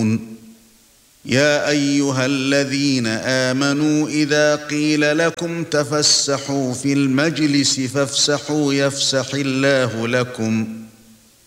يعلمون يا ايها الذين امنوا اذا قيل لكم تفسحوا في المجلس فافسحوا يفسح الله لكم